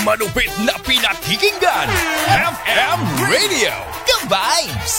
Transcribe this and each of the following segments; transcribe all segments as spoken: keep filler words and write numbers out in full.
Manupit na pinakikinggan, F M Radio, The Vibes!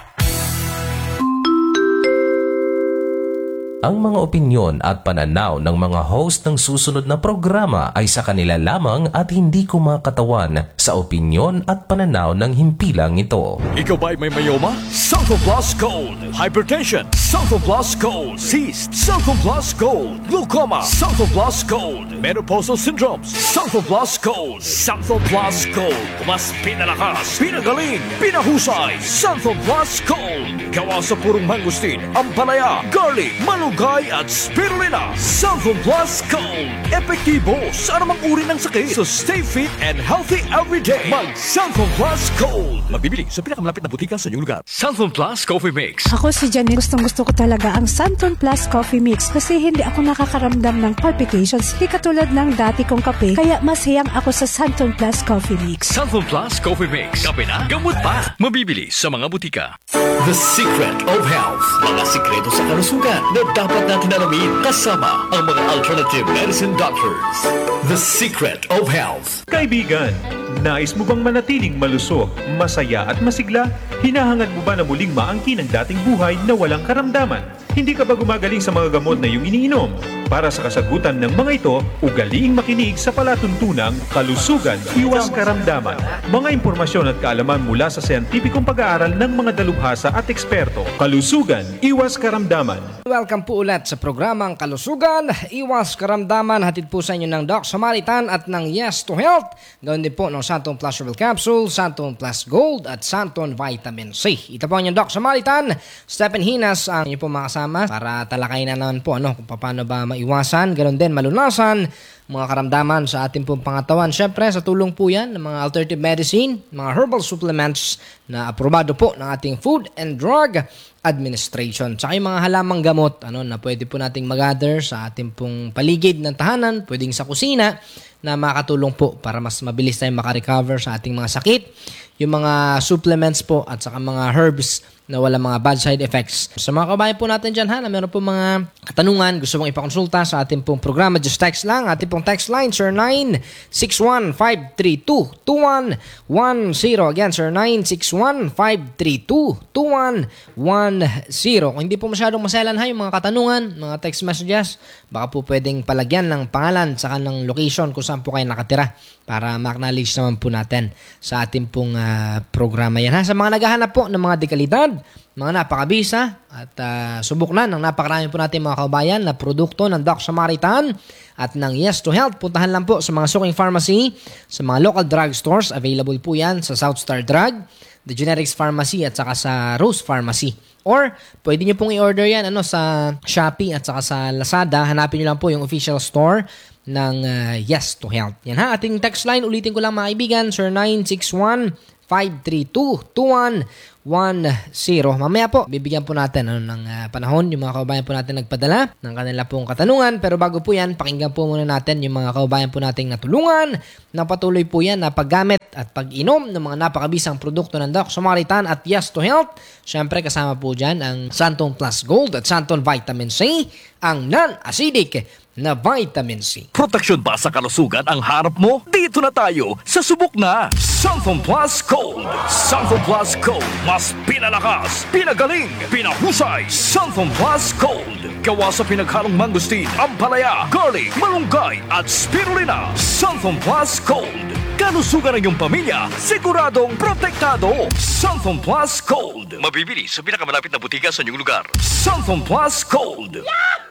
Ang mga opinyon at pananaw ng mga host ng susunod na programa ay sa kanila lamang at hindi kumakatawan sa opinyon at pananaw ng himpilang ito. Ikaw ba'y may mayoma? Sulfur Plus Gold! Hypertension! Sulfur Plus Gold! Cyst! Sulfur Plus Gold! Glaucoma! Sulfur Plus Gold! Menopausal syndromes! Sulfur Plus Gold! Sulfur Plus Gold! Mas pinalakas, pinagaling, pinahusay! Sulfur Plus Gold! Gawa sa purong mangustin, ampalaya, garlic, malunggay at spirulina. Sulfur Plus Gold! Epektibo sa anumang uri ng sakit. So stay fit and healthy every day. Mag Sulfur Plus Gold! Mabibili sa pinakamalapit na butika sa inyong lugar. Sulfur Plus Coffee Mix. Ako si Janet. Gustong gusto ko talaga ang Santon Plus Coffee Mix kasi hindi ako nakakaramdam ng palpitations. Hindi katulad ng dati kong kape. Kaya mas hiyang ako sa Santon Plus Coffee Mix. Santon Plus Coffee Mix. Kape na, gamot pa. Mabibili sa mga butika. The Secret of Health. Mga sikreto sa kalusugan na dapat natin alamin kasama ang mga alternative medicine doctors. The Secret of Health. Kaibigan, nais mo bang manatiling malusog, masaya at masigla? Hinahangad mo ba na muling maangkin ang dating buhay na walang karamdaman? Hindi ka ba gumagaling sa mga gamot na iyong iniinom? Para sa kasagutan ng mga ito, ugaliing makinig sa palatuntunang Kalusugan, Iwas Karamdaman. Mga impormasyon at kaalaman mula sa siyentipikong pag-aaral ng mga dalubhasa at eksperto. Kalusugan, Iwas Karamdaman. Welcome po ulit sa programang Kalusugan, Iwas Karamdaman. Hatid po sa inyo ng Doc Samaritan at ng Yes to Health. Gawin din po ng Santon Plus Herbal Capsule, Santon Plus Gold at Santon Vitamin C. Ito po ang Doc Samaritan. Stephen Hinas ang inyo po makasama para talakayin na naman po ano, kung paano ba maiwasan, ganoon din malunasan mga karamdaman sa ating pong pangatawan. Siyempre, sa tulong po yan ng mga alternative medicine, mga herbal supplements na aprobado po ng ating Food and Drug Administration. Tsaka yung mga halamang gamot ano, na pwede po nating mag-gather sa ating pong paligid ng tahanan, pwedeng sa kusina, na makatulong po para mas mabilis tayong makarecover sa ating mga sakit. Yung mga supplements po at saka mga herbs na wala mga bad side effects. Sa mga kabayan po natin dyan ha, na meron po mga katanungan, gusto mong ipakonsulta sa ating pong programa, just text lang. Ating pong text line, sir nine six one five three two two one one zero. Again, sir nine six one five three two two one one zero. Kung hindi po masyadong maselan ha, yung mga katanungan, mga text messages, baka po pwedeng palagyan ng pangalan sa kanang location kung saan po kayo nakatira para ma-acknowledge naman po natin sa ating pong uh, programa yan ha. Sa mga naghahanap po ng mga dekalidad, mga napakabisa at uh, subok na ng napakarami po natin mga kabayan na produkto ng Doc Samaritan at ng Yes to Health. Puntahan lang po sa mga suking pharmacy, sa mga local drug stores. Available po yan sa South Star Drug, The Generics Pharmacy at saka sa Rose Pharmacy. Or pwede nyo pong i-order yan ano, sa Shopee at saka sa Lazada. Hanapin nyo lang po yung official store ng uh, Yes to Health. Yan ha, ating text line, ulitin ko lang mga kaibigan, sir nine six one five three two two one one zero. Mamaya po, bibigyan po natin ano, ng uh, panahon yung mga kaubayan po natin nagpadala ng kanila pong katanungan. Pero bago po yan, pakinggan po muna natin yung mga kaubayan po nating natulungan na patuloy po yan na paggamit at pag-inom ng mga napakabisang produkto ng Doc Samaritan at Yes to Health. Siyempre kasama po dyan ang Santon Plus Gold at Santon Vitamin C, ang non-acidic na vitamin C. Proteksyon ba sa kalusugan ang harap mo? Dito na tayo sa subok na Santon Plus Gold. Santon Plus Gold. Mas pinalakas, pinagaling, pinahusay. Santon Plus Gold. Gawa sa pinaghalong mangustin, ampalaya, garlic, malunggay at spirulina. Santon Plus Gold. Kalusugan ng iyong pamilya, siguradong protektado. Santon Plus Gold. Mabibili sa pinakamalapit na butika sa inyong lugar. Santon Plus Gold.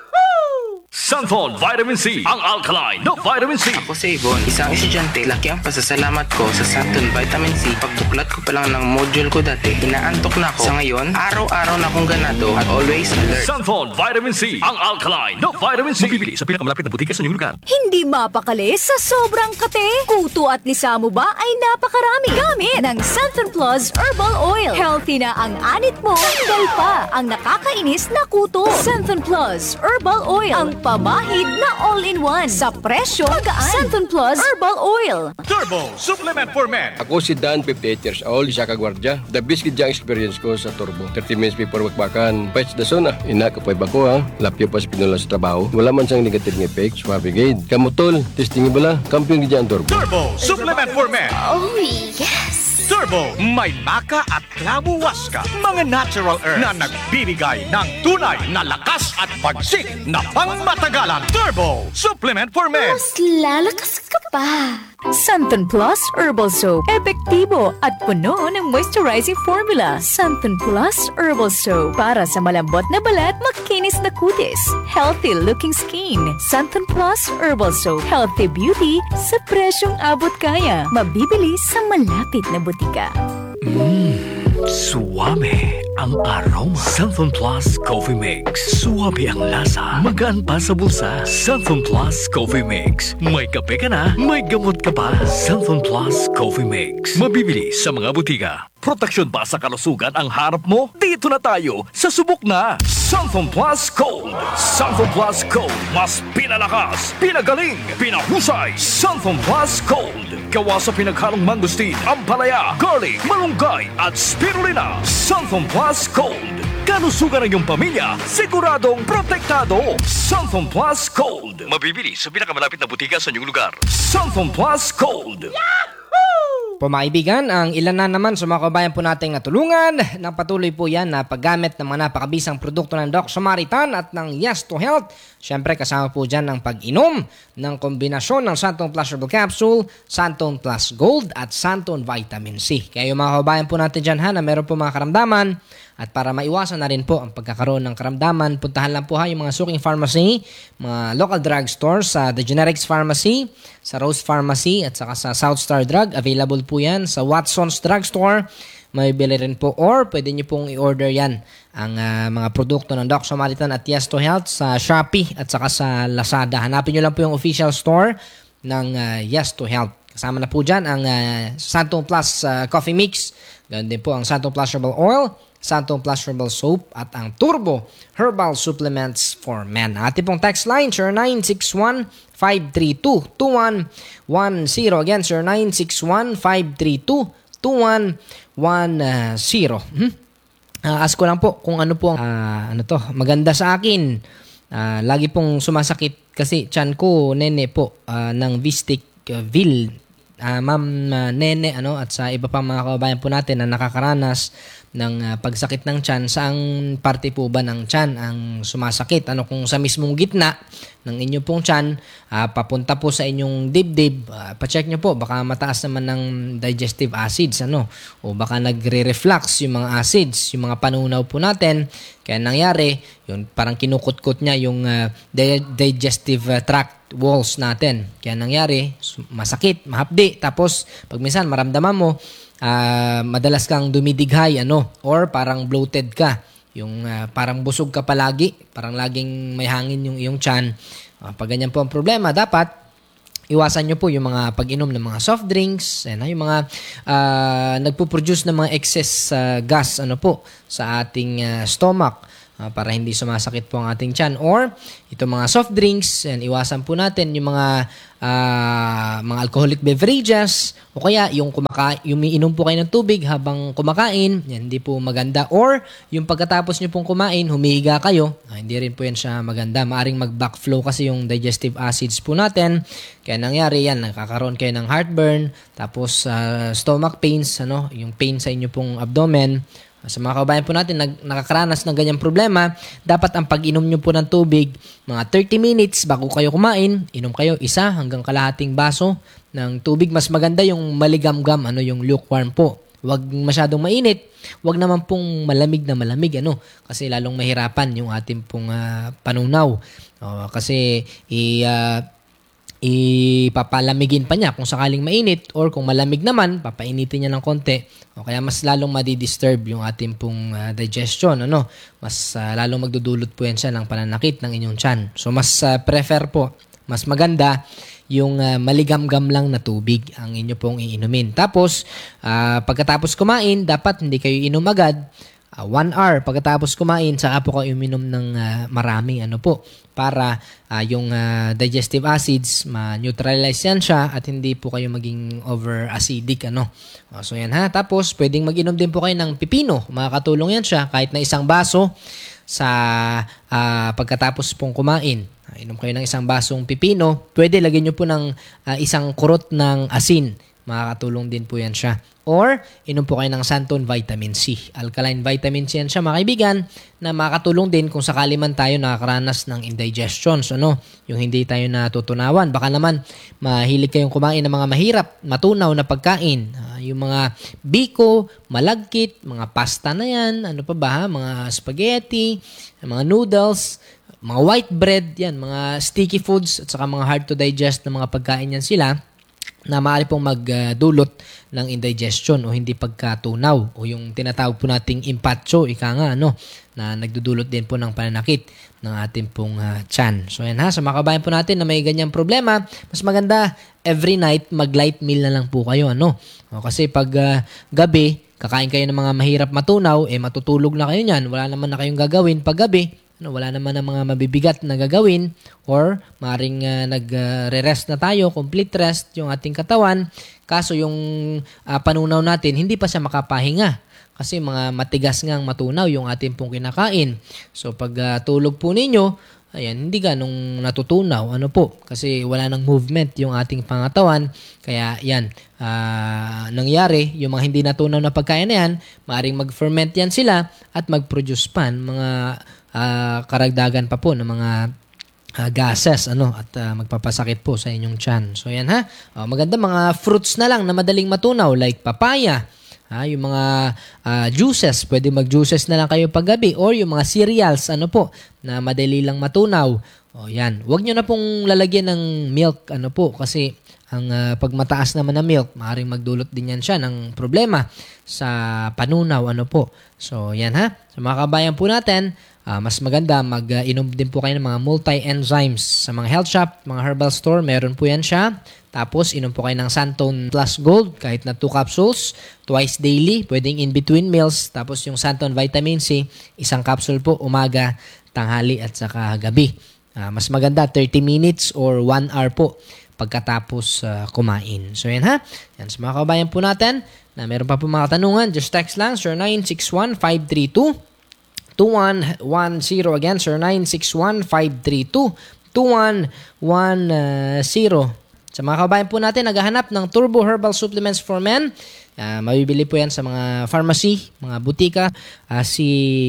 Yahoo! Santon Vitamin C, ang alkaline na vitamin C. Ako si Ibon, isang estudyante. Laki ang pasasalamat ko sa Santon Vitamin C. Pagduklat ko pa lang ng module ko dati, inaantok na ako. Sa ngayon, araw-araw na akong ganado at always alert. Santon Vitamin C, ang alkaline na vitamin C. Mabibili sa pinakamalapit na butika sa inyong lugar. Hindi mapakali sa sobrang kate. Kuto at lisa mo ba ay napakarami. Gamit ng Santon Plus Herbal Oil. Healthy na ang anit mo, tanggal pa ang nakakainis na kuto. Santon Plus Herbal Oil, ang Pampamahid na all-in-one sa presyo magaan. Santon Plus Herbal Oil. Turbo Supplement for Men. Ako si Dan, fifty-eight years old, isa ka gwardiya. The best kid experience ko sa Turbo. thirty minutes before magbakan, patch the zona. Ina, kapoy ba ko ha? Lapyo pa sa pinula sa trabaho. Wala man siyang negative effect. Swabe gid. Kamutol, testing bala. Kampiyon gid ang Turbo. Turbo Supplement for Men. Oh, yes! Turbo, may maka at klabuwas ka. Mga natural earth na nagbibigay ng tunay na lakas at pagsik na pangmatagalan. Turbo Supplement for Men. Mas lalakas ka pa. Santon Plus Herbal Soap. Epektibo at puno ng moisturizing formula. Santon Plus Herbal Soap. Para sa malambot na balat, makinis na kutis. Healthy looking skin. Santon Plus Herbal Soap. Healthy beauty sa presyong abot kaya. Mabibili sa malapit na butika. Suwame ang aroma. Santon Plus Coffee Mix. Suwabe ang lasa. Magaan pa sa bulsa. Santon Plus Coffee Mix. May kape ka na, may gamot ka pa. Santon Plus Coffee Mix. Mabibili sa mga butika. Proteksyon ba sa kalusugan ang harap mo? Dito na tayo sa subok na Santon Plus Gold. Santon Plus Gold. Mas pinalakas, pinagaling, pinahusay. Santon Plus Gold. Gawa sa pinaghalong mangustin, ampalaya, garlic, malunggay at spirulina. Santon Plus Gold. Kalusugan ng iyong pamilya, siguradong protektado. Santon Plus Gold. Mabibili sa pinakamalapit na butika sa inyong lugar. Santon Plus Gold. Po mga kaibigan, ang ilan na naman sa mga kabayan po nating natulungan na patuloy po yan na paggamit ng mga napakabisang produkto ng Doc Samaritan at ng Yes to Health. Siyempre kasama po dyan ang pag-inom ng kombinasyon ng Santon Plus Herbal Capsule, Santon Plus Gold at Santon Vitamin C. Kaya yung mga kabayan po natin dyan ha na meron po mga karamdaman at para maiwasan na rin po ang pagkakaroon ng karamdaman, puntahan lang po ha yung mga suking pharmacy, mga local drug stores sa The Generics Pharmacy, sa Rose Pharmacy at saka sa South Star Drug. Available po yan sa Watson's Drug Store. May bili rin po or pwede nyo pong i-order yan ang uh, mga produkto ng Doc Samaritan at Yes to Health sa Shopee at saka sa Lazada. Hanapin nyo lang po yung official store ng uh, Yes to Health. Kasama na po dyan ang uh, Santon Plus uh, Coffee Mix. Ganoon din po ang Santon Plus Herbal Oil, Santon Plus Herbal Soap at ang Turbo Herbal Supplements for Men. Ating pong text line, zero nine six one, five three two, two one one zero. Again, zero nine six one, five three two, two one one zero. Hmm? Uh, ask ko lang po kung ano po uh, ano to, maganda sa akin. Uh, lagi pong sumasakit kasi tiyan ko, nene po, uh, ng Visticville. Uh, Ma'am uh, Nene ano at sa iba pang mga kababayan po natin na nakakaranas ng uh, pagsakit ng tiyan, saang parte po ba ng tiyan ang sumasakit? Ano kung sa mismong gitna ng inyong pong tiyan, uh, papunta po sa inyong dibdib, uh, pa-check nyo po, baka mataas naman ng digestive acids ano, o baka nagre-reflux yung mga acids, yung mga panunaw po natin. Kaya nangyari, yun, parang kinukutkot niya yung uh, di- digestive uh, tract walls natin. Kaya nangyari, masakit, mahapdi. Tapos, pag minsan maramdaman mo, uh, madalas kang dumidighay, ano, or parang bloated ka. Yung uh, parang busog ka palagi, parang laging may hangin yung iyong tiyan. Uh, pag ganyan po ang problema, dapat iwasan nyo po yung mga pag-inom ng mga soft drinks, ano, yung mga uh, nagpo-produce ng mga excess uh, gas ano po, sa ating uh, stomach. Uh, para hindi sumasakit po ang ating tiyan. Or, itong mga soft drinks, and iwasan po natin yung mga uh, mga alcoholic beverages, o kaya yung kumaka- yung umiinom po kayo ng tubig habang kumakain, yan hindi po maganda. Or, yung pagkatapos nyo pong kumain, humihiga kayo, uh, hindi rin po yan siya maganda. Maaring mag-backflow kasi yung digestive acids po natin. Kaya nangyari yan, nakakaroon kayo ng heartburn, tapos uh, stomach pains, ano, yung pain sa inyo pong abdomen. Sa mga kabayan po natin nag, nakakaranas ng ganyang problema, dapat ang pag-inom nyo po ng tubig, mga thirty minutes bago kayo kumain, inom kayo isa hanggang kalahating baso ng tubig. Mas maganda yung maligam-gam, ano, yung lukewarm po. Huwag masyadong mainit, huwag naman pong malamig na malamig, ano, kasi lalong mahirapan yung ating pong uh, panunaw. Uh, kasi i... Uh, ipapalamigin pa niya kung sakaling mainit, or kung malamig naman, papainitin niya ng konti. O kaya mas lalong madidisturb yung ating pong uh, digestion. Ano? Mas uh, lalong magdudulot po yan siya ng pananakit ng inyong tiyan. So mas uh, prefer po, mas maganda yung uh, maligam-gam lang na tubig ang inyo pong iinumin. Tapos, uh, pagkatapos kumain, dapat hindi kayo inom agad. uh, one hour pagkatapos kumain, saka po kayo uminom ng uh, marami, ano po, para uh, yung uh, digestive acids, ma-neutralize yan siya at hindi po kayo maging over-acidic, ano. Uh, so yan ha. Tapos, pwedeng mag-inom din po kayo ng pipino. Makakatulong yan siya kahit na isang baso sa uh, pagkatapos pong kumain. Uh, inom kayo ng isang basong pipino. Pwede lagyan nyo po ng uh, isang kurot ng asin. Makakatulong din po yan siya. Or, inom po kayo ng Santon Vitamin C. Alkaline vitamin C yan siya, mga kaibigan, na makakatulong din kung sakali man tayo nakakaranas ng indigestions, ano, yung hindi tayo natutunawan. Baka naman, mahilig kayong kumain ng mga mahirap, matunaw na pagkain. Uh, yung mga biko, malagkit, mga pasta na yan, ano pa ba, ha? Mga spaghetti, mga noodles, mga white bread, yan, mga sticky foods, at saka mga hard to digest na mga pagkain yan sila, na maaari pong magdulot ng indigestion o hindi pagkatunaw o yung tinatawag po nating impacho, ika nga, no, na nagdudulot din po ng pananakit ng ating pong uh, tiyan. So yan ha, sa mga kabayan po natin na may ganyang problema, mas maganda every night mag-light meal na lang po kayo, ano. O, kasi pag uh, gabi, kakain kayo ng mga mahirap matunaw, eh matutulog na kayo niyan, wala naman na kayong gagawin pag gabi. No, wala naman ng mga mabibigat na gagawin or maring uh, nag-re-rest na tayo, complete rest yung ating katawan. Kaso yung uh, panunaw natin, hindi pa siya makapahinga kasi mga matigas ngang matunaw yung ating pong kinakain. So pag uh, tulog po ninyo, ayan, hindi ganong natutunaw. Ano po? Kasi wala nang movement yung ating pangatawan. Kaya yan, uh, nangyari, yung mga hindi natunaw na pagkain na yan, maaring mag-ferment yan sila at mag-produce pan mga Uh, karagdagan pa po ng mga uh, gases, ano, at uh, magpapasakit po sa inyong tiyan. So yan ha. Uh, maganda mga fruits na lang na madaling matunaw like papaya. Ha, yung mga uh, juices, pwede mag-juices na lang kayo paggabi or yung mga cereals, ano po, na madali lang matunaw. O yan. Huwag nyo na pong lalagyan ng milk, ano po, kasi ang uh, pag mataas naman na milk, maaaring magdulot din yan siya ng problema sa panunaw, ano po. So yan ha. Sa mga kabayan po natin, Uh, mas maganda, mag-inom uh, din po kayo ng mga multi-enzymes. Sa mga health shop, mga herbal store, meron po yan siya. Tapos, inom po kayo ng Santon Plus Gold, kahit na two capsules, twice daily, pwedeng in between meals. Tapos, yung Santon Vitamin C, isang capsule po, umaga, tanghali, at saka gabi. Uh, mas maganda, thirty minutes or one hour po pagkatapos uh, kumain. So, yan ha. Yan, sa mga kabayan po natin, na meron pa po mga katanungan, just text lang, zero nine six one five three two two one one zero. Again, sir, nine six one five three two two one one zero. Sa mga kabayan po natin, naghahanap ng Turbo Herbal Supplements for Men. Uh, mabibili po yan sa mga pharmacy, mga butika. Uh, si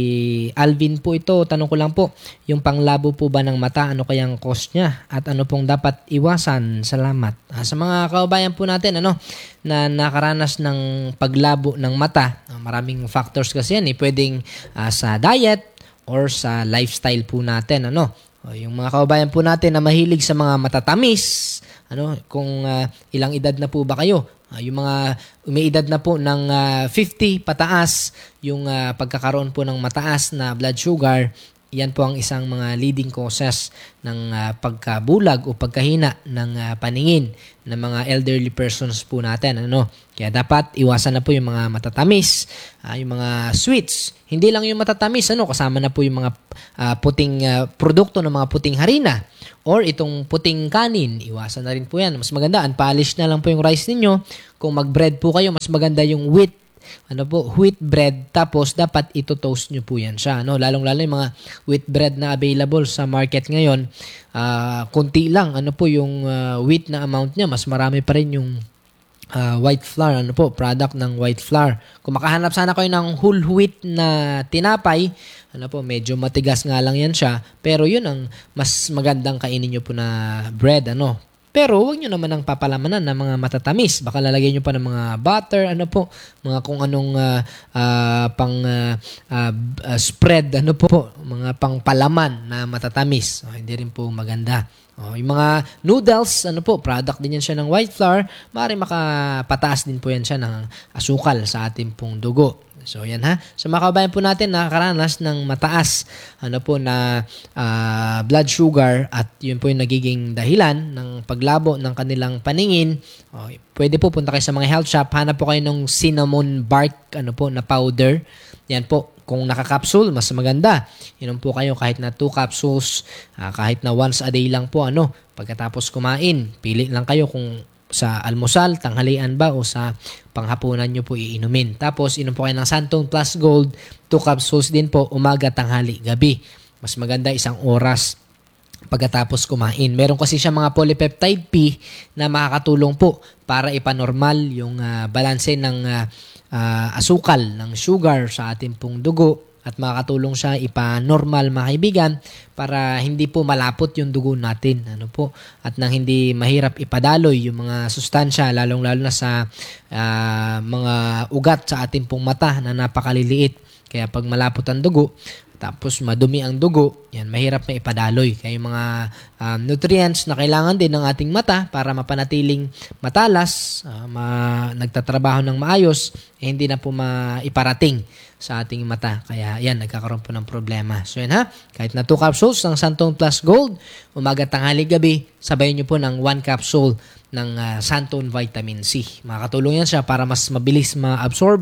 Alvin po ito, tanong ko lang po, yung panglabo po ba ng mata, ano kayang cost niya? At ano pong dapat iwasan? Salamat. Uh, sa mga kabayan po natin, ano, na nakaranas ng paglabo ng mata, uh, maraming factors kasi yan. Eh. Pwedeng uh, sa diet or sa lifestyle po natin. Ano? Uh, yung mga kabayan po natin na mahilig sa mga matatamis, ano, kung uh, ilang edad na po ba kayo? Uh, yung mga umiidad na po ng uh, fifty pataas, yung uh, pagkakaroon po ng mataas na blood sugar, yan po ang isang mga leading causes ng uh, pagkabulag o pagkahina ng uh, paningin ng mga elderly persons po natin. Ano? Kaya dapat iwasan na po yung mga matatamis, uh, yung mga sweets. Hindi lang yung matatamis, ano, kasama na po yung mga uh, puting uh, produkto ng mga puting harina or itong puting kanin. Iwasan na rin po yan. Mas maganda, unpolished na lang po yung rice ninyo. Kung mag-bread po kayo, mas maganda yung wheat ano po, wheat bread, tapos dapat ito-toast nyo po yan siya. No? Lalong-lalo yung mga wheat bread na available sa market ngayon, uh, konti lang, ano po yung uh, wheat na amount niya, mas marami pa rin yung uh, white flour, ano po, product ng white flour. Kung makahanap sana kayo ng whole wheat na tinapay, ano po, medyo matigas nga lang yan siya, pero yun ang mas magandang kainin nyo po na bread, ano. Pero huwag nyo naman ang papalamanan ng mga matatamis. Baka lalagay nyo pa ng mga butter, ano po, mga kung anong uh, uh, pang uh, uh, uh, spread, ano po, mga pang palaman na matatamis. Oh, hindi rin po maganda. Oh, yung mga noodles, ano po, product din yan siya ng white flour, maaaring makapataas din po yan siya ng asukal sa ating pong dugo. So, yan ha. So, mga kabayan po natin nakakaranas ng mataas ano po na uh, blood sugar at yun po yung nagiging dahilan ng paglabo ng kanilang paningin. O, pwede po punta kayo sa mga health shop, hanap po kayo ng cinnamon bark ano po na powder. Yan po, Kung naka-capsule, mas maganda. Inom po kayo kahit na two capsules, uh, kahit na once a day lang po. Ano, pagkatapos kumain, pili lang kayo kung sa almusal, tanghalian ba o sa panghapunan nyo po iinumin. Tapos inom po kayo ng Santon Plus Gold, two capsules din po, umaga, tanghali, gabi. Mas maganda isang oras pagkatapos kumain. Meron kasi siya mga polypeptide P na makakatulong po para ipanormal yung uh, balanse ng uh, uh, asukal, ng sugar sa ating pong dugo, at makakatulong siya ipa-normal, mga kaibigan, para hindi po malapot yung dugo natin. Ano po? At nang hindi mahirap ipadaloy yung mga sustansya, lalong-lalo na sa uh, mga ugat sa ating pong mata na napakaliliit. Kaya pag malapot ang dugo, tapos madumi ang dugo, yan, mahirap na ipadaloy. Kaya yung mga um, nutrients na kailangan din ng ating mata para mapanatiling matalas, uh, ma- nagtatrabaho ng maayos, eh, hindi na po maiparating sa ating mata. Kaya yan, nagkakaroon po ng problema. So yan ha, kahit na two capsules ng Santon Plus Gold, umaga, tanghali, gabi, sabayin nyo po ng one capsule ng uh, Santon Vitamin C. Makakatulong yan siya para mas mabilis ma-absorb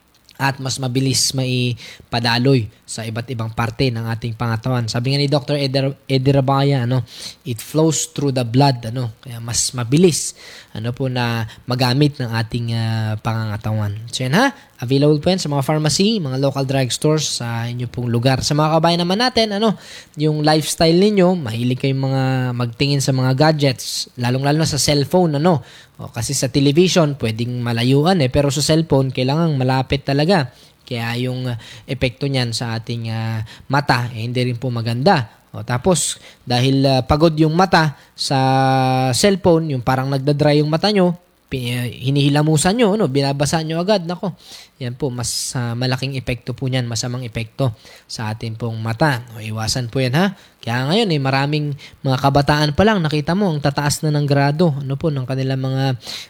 at mas mabilis maipadaloy sa iba't ibang parte ng ating pangatawan. Sabi nga ni Doctor Eder, Edirabaya, ano, it flows through the blood, ano, kaya mas mabilis ano po na magamit ng ating uh, pangangatawan. So yan ha, available po yan sa mga pharmacy, mga local drugstores sa inyo pong lugar. Sa mga kabayan naman natin, ano, yung lifestyle ninyo, mahilig kayong mga magtingin sa mga gadgets, lalong-lalo na sa cellphone, ano. O, kasi sa television, pwedeng malayuan eh, pero sa cellphone, kailangan malapit talaga. Kaya yung uh, epekto niyan sa ating uh, mata, eh, hindi rin po maganda. O, tapos, dahil uh, pagod yung mata sa cellphone, yung parang nagdadry yung mata nyo, hinihilamusan nyo, no? Binabasa nyo agad, nako. Yan po, mas uh, malaking epekto po niyan, masamang epekto sa ating pong mata. O, iwasan po yan ha. Kaya ngayon, eh, maraming mga kabataan pa lang, nakita mo, ang tataas na ng grado, ano po, ng kanilang mga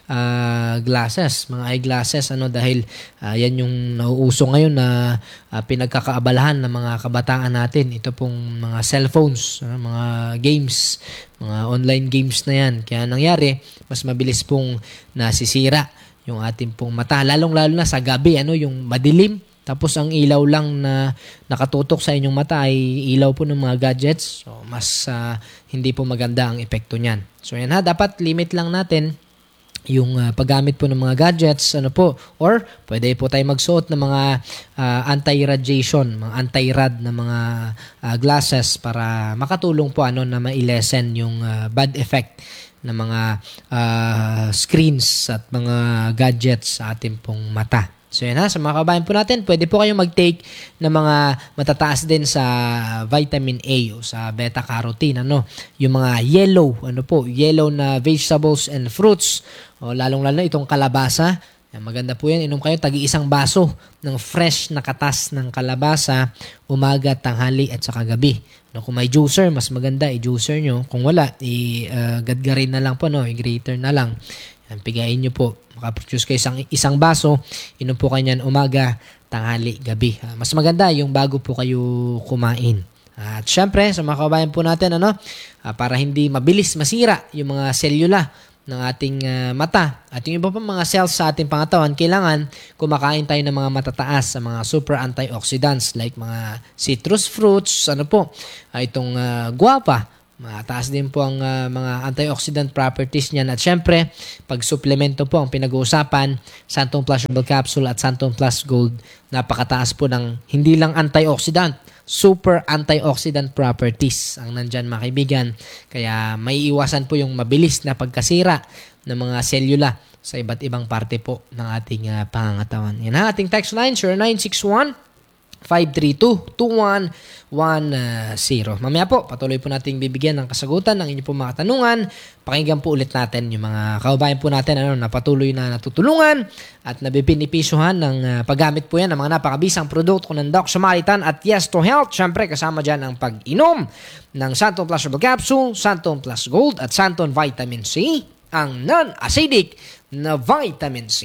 uh, glasses, mga eyeglasses, ano, dahil uh, yan yung nauuso ngayon na uh, pinagkakaabalahan ng mga kabataan natin. Ito pong mga cellphones, uh, mga games, mga online games na yan. Kaya nangyari, mas mabilis pong nasisira yung ating pong mata. Lalong-lalo na sa gabi, ano, yung madilim. Tapos ang ilaw lang na nakatutok sa inyong mata ay ilaw po ng mga gadgets. So, mas uh, hindi po maganda ang epekto niyan. So yan ha, dapat limit lang natin yung uh, paggamit po ng mga gadgets, ano po, or pwede po tayo magsuot ng mga uh, anti-radiation, mga anti-rad na mga uh, glasses para makatulong po ano na ma-lessen yung uh, bad effect ng mga uh, screens at mga gadgets sa ating pong mata. So yan ha, sa mga kabayan po natin, pwede po kayong mag-take ng mga matataas din sa vitamin A o sa beta-carotene, ano, yung mga yellow, ano po, yellow na vegetables and fruits, o lalong-lalo na itong kalabasa. Yan, maganda po yan, inom kayo tagi-isang baso ng fresh na katas ng kalabasa, umaga, tanghali at saka gabi. No, kung may juicer, mas maganda i-juicer nyo. Kung wala, i-gadgarin uh, na lang po, no, i-grater na lang. Yan, pigayin nyo po. Makaproduce kayo isang, isang baso, inom po kayo niyan umaga, tanghali, gabi. Uh, mas maganda yung bago po kayo kumain. Uh, at syempre, sa mga kabayan po natin, ano, uh, para hindi mabilis masira yung mga selula ng ating uh, mata at yung iba pa mga cells sa ating pangatawan, kailangan kumakain tayo ng mga matataas sa mga super antioxidants like mga citrus fruits, ano po, uh, itong uh, guava. Mataas din po ang uh, mga antioxidant properties niyan. At syempre, pag supplemento po ang pinag-uusapan, Santon Plus Herbal Capsule at Santon Plus Gold, napakataas po ng hindi lang antioxidant, super antioxidant properties ang nandyan, mga kaibigan. Kaya may iwasan po yung mabilis na pagkasira ng mga selula sa iba't ibang parte po ng ating uh, pangangatawan. Yan ha, ating text line, zero nine six one, five three two, two one one zero. Mamaya po, patuloy po nating bibigyan ng kasagutan ng inyong po mga katanungan. Pakinggan po ulit natin yung mga kaubayan po natin ano, na patuloy na natutulungan at nabibinipisuhan ng uh, paggamit po yan ng mga napakabisang produkto ng Doc Samaritan at Yes to Health. Siyempre, kasama dyan ang pag-inom ng Santon Plus Herbal Capsule, Santon Plus Gold at Santon Vitamin C, ang non-acidic na Vitamin C.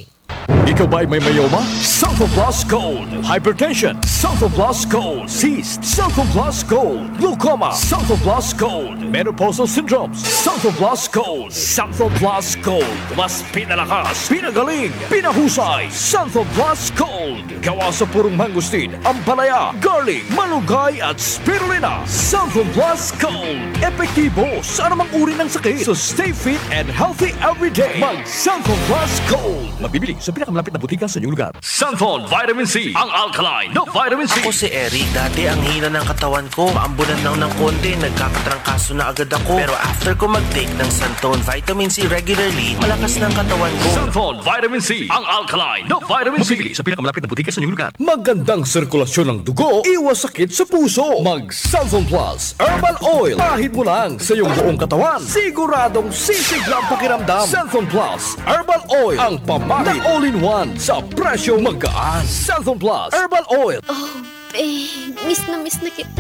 Ikaw ba ay may mayoma? Santon Plus Gold. Hypertension. Santon Plus Gold. Cyst. Santon Plus Gold. Glaucoma. Santon Plus Gold. Menopausal syndromes. Santon Plus Gold. Santon Plus Gold. Mas pinalakas, pinagaling, pinahusay. Santon Plus Gold. Gawa sa purong mangustin, ampalaya, garlic, malunggay at spirulina. Santon Plus Gold. Epektibo sa anumang uri ng sakit. So stay fit and healthy every day. Mag Santon Plus Gold. Mabibili sa pinakamalapit na butika sa inyong lugar. Santon Vitamin C. Ang alkaline no vitamin C. Ako si Eric. Dati ang hina ng katawan ko. Maambunan lang ng konti. Nagkakatrangkaso na agad ako. Pero after ko mag-take ng Santon Vitamin C regularly, malakas ng katawan ko. Santon Vitamin C. Ang alkaline no vitamin C. Mabibili sa pinakamalapit na butika sa inyong lugar. Magandang sirkulasyon ng dugo. Iwas sakit sa puso. Mag Santon Plus Herbal Oil. Kahit mo lang sa iyong buong katawan. Siguradong sisiglang pakiramdam. Santon Plus Herbal Oil. Ang pamahit na all-in-one sa presyong magaan. Santon Plus Herbal Oil. Oh, babe. Miss na miss na kita.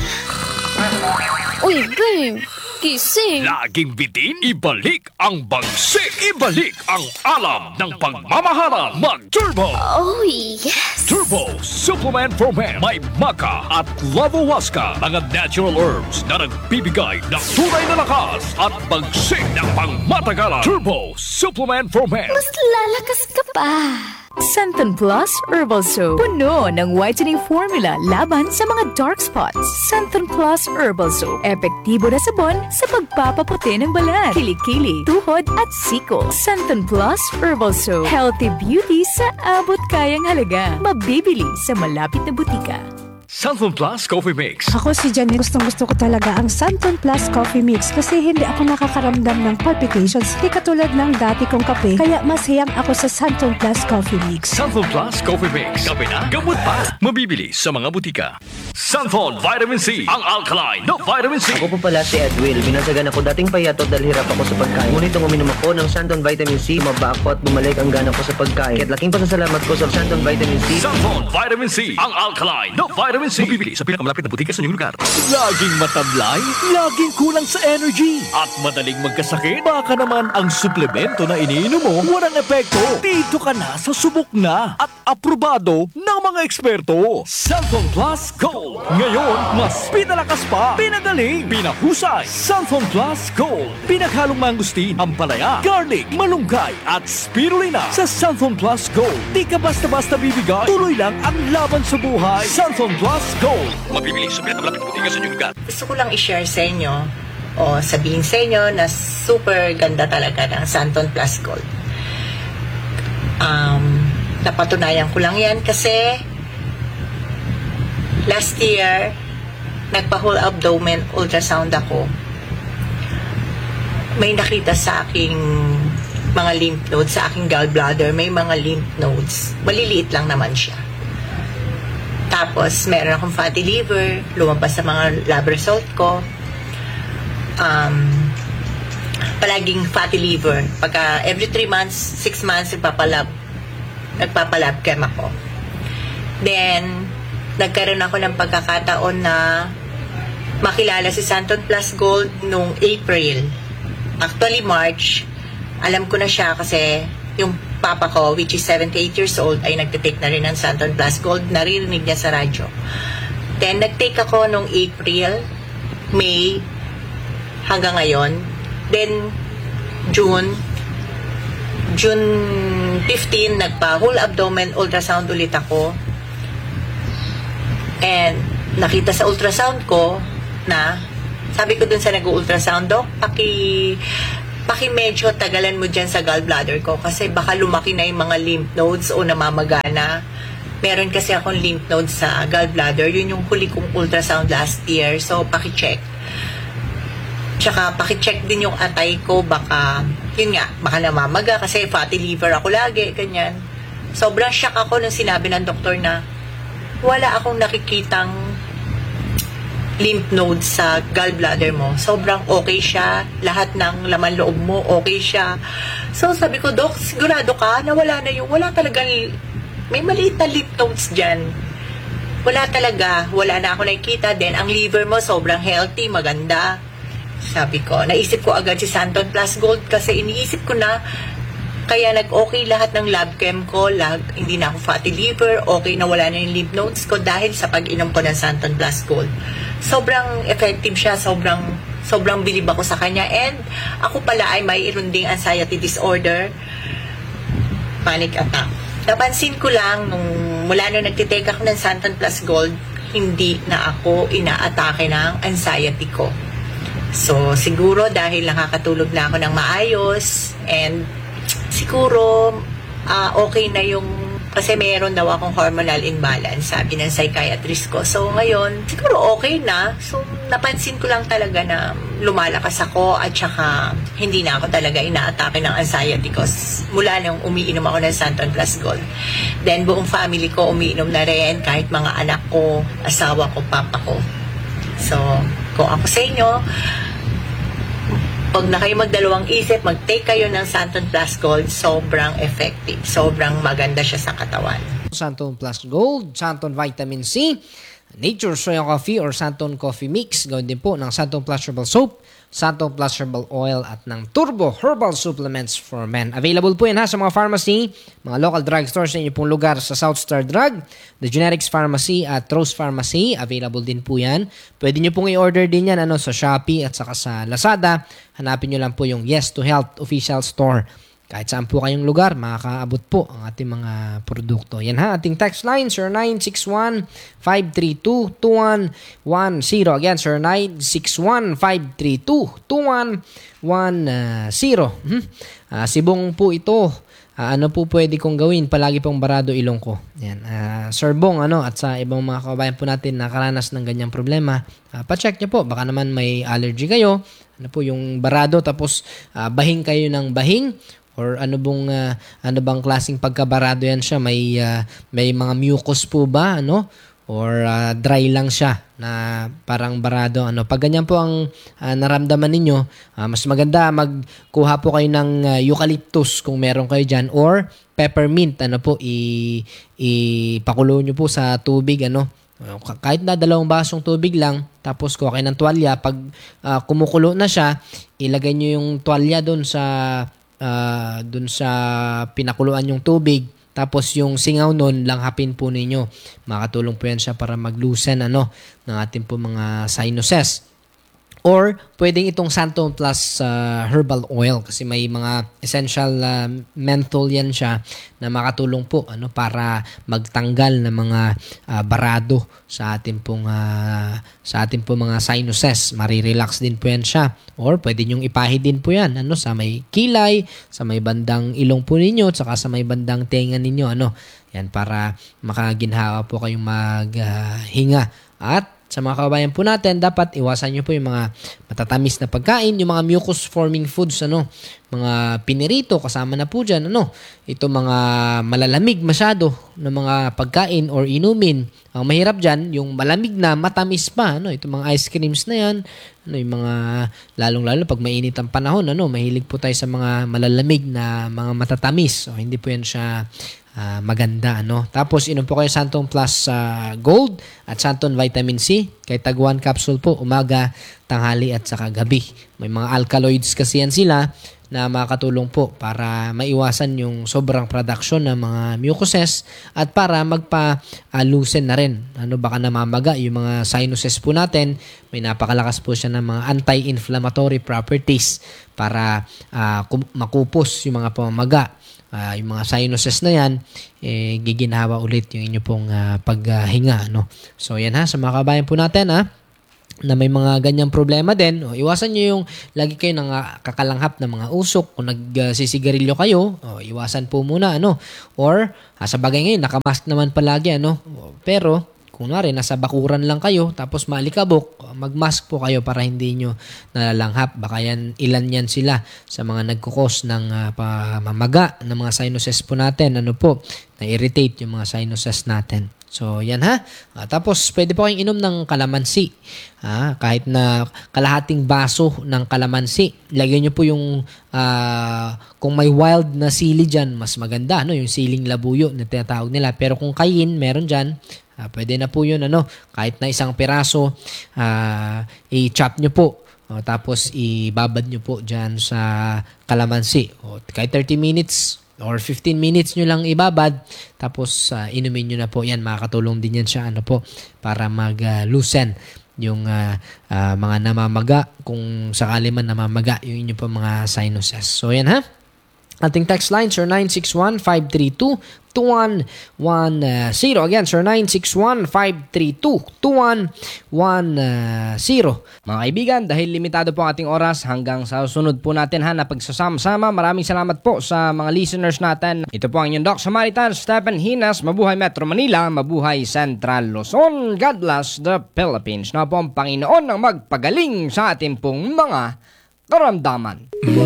Uy, babe. Gising. Laging bitin, ibalik ang bagsik. Ibalik ang alam ng pagmamahalan. Mag-Turbo. Oh, yes. Turbo Supplement for Men. May maca at lavowaska. Mga natural herbs na nagbibigay ng tunay na lakas at bagsik ng pangmatagalan. Turbo Supplement for Men. Mas lalakas ka pa. Santon Plus Herbal Soap. Puno ng whitening formula laban sa mga dark spots. Santon Plus Herbal Soap. Epektibo na sabon sa pagpapaputi ng balat, kilikili, tuhod at siko. Santon Plus Herbal Soap. Healthy beauty sa abot kayang halaga. Mabibili sa malapit na butika. Santon Plus Coffee Mix. Ako si Janet, gustong gusto ko talaga ang Santon Plus Coffee Mix kasi hindi ako nakakaramdam ng palpitations. Di katulad ng dati kong kape, kaya mas hiyang ako sa Santon Plus Coffee Mix. Santon Plus Coffee Mix. Kape na, gamot pa. Mabibili sa mga butika. Santon Vitamin C. Ang alkaline no vitamin C. Ako po pala si Edwil. Binasagan ako dating payatot dahil hirap ako sa pagkain. Ngunit nung uminom ako ng Santon Vitamin C, maba ako at bumalik ang gana ko sa pagkain. Kaya't laking pasasalamat ko sa Santon Vitamin C. Santon Vitamin C. Ang alkaline no vitamin C. Mabibili sa pinakamalapit na butika sa inyong lugar. Laging matamlay, laging kulang sa energy, at madaling magkasakit. Baka naman ang suplemento na iniinom mo walang epekto. Dito ka na sa subok na at aprobado ng mga eksperto. Santon Plus Gold. Ngayon, mas pinalakas pa, pinagaling, pinahusay. Santon Plus Gold. Pinaghalong mangustin, ampalaya, garlic, malunggay at spirulina. Sa Santon Plus Gold, di ka basta-basta bibigay. Tuloy lang ang laban sa buhay. Santon Plus Gold. Mabibili sa pinakamalapit na butika sa inyong lugar. Gusto ko lang i-share sa inyo o sabihin sa inyo na super ganda talaga ng Santon Plus Gold. Um, napatunayan ko lang yan kasi last year nagpa-whole abdomen ultrasound ako. May nakita sa aking mga lymph nodes, sa aking gallbladder, may mga lymph nodes. Maliliit lang naman siya. Tapos, meron akong fatty liver, lumabas sa mga lab result ko. Um, palaging fatty liver. Pagka every three months, six months, nagpapalab, nagpapalab chem ako. Then, nagkaroon ako ng pagkakataon na makilala si Santon Plus Gold nung April. Actually, March, alam ko na siya kasi yung papa ko, which is seventy-eight years old, ay nagtitake na rin ng Santon Plus Gold. Naririnig niya sa radyo. Then, nagtake ako nung April, May, hanggang ngayon. Then, June, June fifteen, nagpa-whole abdomen ultrasound ulit ako. And, nakita sa ultrasound ko na, sabi ko dun sa nag-ultrasound, Dok, paki... paki medyo tagalan mo dyan sa gallbladder ko kasi baka lumaki na yung mga lymph nodes o namamagana. Meron kasi akong lymph nodes sa gallbladder. Yun yung huli kong ultrasound last year. So, paki-check. Tsaka, paki-check din yung atay ko. Baka, yun nga, baka namamaga kasi fatty liver ako lagi, ganyan. Sobrang shock ako nung sinabi ng doktor na wala akong nakikitang lymph nodes sa gallbladder mo. Sobrang okay siya. Lahat ng laman loob mo, okay siya. So, sabi ko, Dok, sigurado ka na wala na yung, wala talagang, may maliit na lymph nodes dyan. Wala talaga. Wala na ako nakikita. Then, ang liver mo, sobrang healthy, maganda. Sabi ko, naisip ko agad si Santon Plus Gold kasi iniisip ko na, Kaya nag-okay lahat ng lab chem ko, lag, hindi na ako fatty liver, okay na wala na yung lymph nodes ko dahil sa pag-inom ko ng Santon Plus Gold. Sobrang effective siya, sobrang sobrang bilib ako sa kanya. And ako pala ay may irunding anxiety disorder, panic attack. Napansin ko lang nung mula nung nagtitake ako ng Santon Plus Gold, hindi na ako inaatake ng anxiety ko. So siguro dahil nakakatulog na ako ng maayos, and siguro uh, okay na yung, kasi meron daw akong hormonal imbalance, sabi ng psychiatrist ko. So ngayon, siguro okay na. So napansin ko lang talaga na lumalakas ako at saka hindi na ako talaga inaatake ng anxiety ko mula nung umiinom ako ng Santon Plus Gold. Then buong family ko umiinom na rin, kahit mga anak ko, asawa ko, papa ko. So kung ako sa inyo, pag na kayo magdalawang isip, mag-take kayo ng Santon Plus Gold, sobrang effective. Sobrang maganda siya sa katawan. Santon Plus Gold, Santon Vitamin C, Nature Soya Coffee or Santon Coffee Mix. Gawin din po ng Santon Plus Herbal Soap, Santon Plus Herbal Oil at ng Turbo Herbal Supplements for Men. Available po yan ha sa mga pharmacy, mga local drugstores sa inyo pong lugar, sa South Star Drug, The Generics Pharmacy at Rose Pharmacy. Available din po yan. Pwede nyo pong i-order din yan ano, sa Shopee at saka sa Lazada. Hanapin nyo lang po yung Yes to Health official store. Kahit saan po kayong lugar, makakaabot po ang ating mga produkto. Yan ha, ating text line, zero nine six one, five three two, two one one zero. Again, zero nine six one, five three two, two one one zero. Hmm? Uh, sibong po ito. Uh, ano po pwede kong gawin? Palagi pong barado ilong ko. Yan. Uh, Sir Bong, ano, at sa ibang mga kababayan po natin nakaranas ng ganyang problema, uh, pa-check nyo po. Baka naman may allergy kayo. Ano po yung barado tapos uh, bahing kayo ng bahing. Or ano bang uh, ano bang klaseng pagkabarado yan siya? May uh, may mga mucus po ba, ano? Or uh, dry lang siya na parang barado, ano? Pag ganyan po ang uh, naramdaman ninyo, uh, mas maganda magkuha po kayo ng uh, eucalyptus kung meron kayo diyan, or peppermint, ano po, i ipakulo niyo po sa tubig, ano? Kahit na dalawang basong tubig lang, tapos kuha kayo ng tuwalya, pag uh, kumukulo na siya, ilagay niyo yung tuwalya doon sa Uh, dun sa pinakuluan yung tubig, tapos yung singaw nun langhapin po ninyo. Makatulong po yan siya para mag-loosen ano, ng ating po mga sinuses. Or pwedeng itong Santon Plus uh, Herbal Oil kasi may mga essential uh, menthol yan siya na makatulong po ano, para magtanggal ng mga uh, barado sa ating pong uh, sa ating pong mga sinuses. Marirelax din po yan siya. Or pwede nyong ipahid din po yan ano, sa may kilay, sa may bandang ilong po ninyo, at saka sa may bandang tenga ninyo. Ano, yan, para makaginhawa po kayong maghinga. Uh, at sa mga kababayan po natin, dapat iwasan nyo po yung mga matatamis na pagkain, yung mga mucus-forming foods, ano, mga pinirito, kasama na po dyan, ano, ito mga malalamig masyado na mga pagkain or inumin. Ang mahirap dyan, yung malamig na matamis pa, ano, ito mga ice creams na yan, ano, yung mga, lalong-lalo pag mainit ang panahon, ano, mahilig po tayo sa mga malalamig na mga matatamis. So, hindi po yan siya Uh, maganda, ano. Tapos inom po kayo Santon Plus uh, Gold at Santon Vitamin C. Kay tag one capsule po, umaga, tanghali at saka gabi. May mga alkaloids kasi yan sila na makatulong po para maiwasan yung sobrang production ng mga mucuses at para magpa-loosen uh, na rin. Ano, baka namamaga yung mga sinuses po natin. May napakalakas po siya ng mga anti-inflammatory properties para uh, makupos yung mga pamamaga. Uh, yung mga sinuses na yan, eh, giginhawa ulit yung inyo pong uh, paghinga. Uh, no? So yan ha, sa mga kabayan po natin ha, na may mga ganyang problema din, o, iwasan nyo yung lagi kayo nang uh, kakalanghap ng mga usok. Kung nagsisigarilyo kayo, o, iwasan po muna. Ano? Or uh, sa bagay ngayon, nakamask naman palagi. Ano? Pero kung nga rin, nasa bakuran lang kayo, tapos maalikabok, magmask po kayo para hindi nyo nalalanghap. Baka yan, ilan yan sila sa mga nagkukos ng uh, pamamaga ng mga sinuses po natin. Ano po, na-irritate yung mga sinuses natin. So, yan ha. Uh, tapos, pwede po kayong inom ng kalamansi. Uh, kahit na kalahating baso ng kalamansi. Lagyan nyo po yung, uh, kung may wild na sili dyan, mas maganda. No? Yung siling labuyo na tinatawag nila. Pero kung kayin, meron dyan, Uh, pwede na po yun, ano, kahit na isang piraso, uh, i-chop nyo po O, tapos ibabad nyo po dyan sa kalamansi. O, kahit thirty minutes or fifteen minutes nyo lang ibabad, tapos uh, inumin nyo na po yan. Makakatulong din yan siya ano po, para mag-loosen yung uh, uh, mga namamaga, kung sakali man namamaga yung inyo po mga sinuses. So yan ha. Ating text line, sir nine six one, five three two, two one one zero. Again, sir nine six one, five three two, two one one zero. Mga kaibigan, dahil limitado po ang ating oras, hanggang sa sunod po natin ha, na pagsasama-sama. Maraming salamat po sa mga listeners natin. Ito po ang inyong Doc Samaritan, Stephen Hinas. Mabuhay Metro Manila, mabuhay Central Luzon. God bless the Philippines. Na po ang Panginoon ang magpagaling sa ating pong mga karamdaman.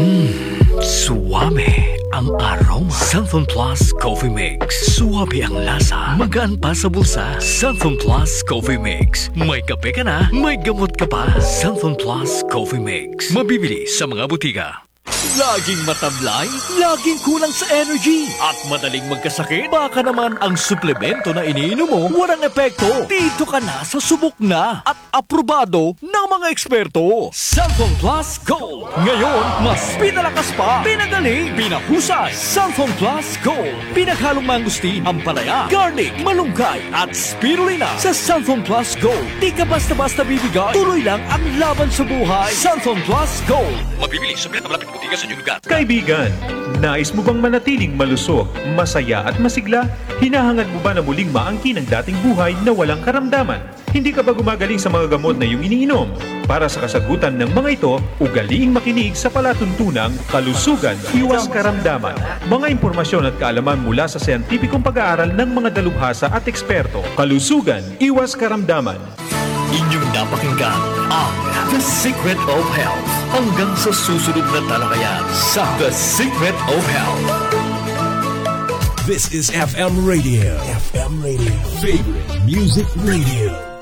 Suwame ang aroma. Santon Plus Coffee Mix. Suwabe ang lasa. Magaan pa sa bulsa. Santon Plus Coffee Mix. May kape ka na, may gamot ka pa. Santon Plus Coffee Mix. Mabibili sa mga butika. Laging matablay, laging kulang sa energy, at madaling magkasakit. Baka naman ang suplemento na iniinom mo walang epekto. Dito ka na sa subok na at aprobado ng mga eksperto. Santon Plus Gold. Ngayon, mas pinalakas pa, pinagaling, pinahusay. Santon Plus Gold. Pinaghalong mangustin, ampalaya, garlic, malunggay, at spirulina. Sa Santon Plus Gold, di ka basta-basta bibigay. Tuloy lang ang laban sa buhay. Santon Plus Gold. Mabibili sa pinakamalapit butika sa inyong lugar. Kaibigan, nais mo bang manatiling malusog, masaya at masigla? Hinahangad mo ba na muling maangkin ang dating buhay na walang karamdaman? Hindi ka ba gumagaling sa mga gamot na iyong iniinom? Para sa kasagutan ng mga ito, ugaliing makinig sa palatuntunang Kalusugan, Iwas Karamdaman. Mga impormasyon at kaalaman mula sa siyentipikong pag-aaral ng mga dalubhasa at eksperto. Kalusugan, Iwas Karamdaman. Inyong napakinggan ang The Secret of Health. Hanggang sa susunod na talakayan sa The Secret of Health. This is F M Radio. F M Radio. Favorite Music Radio.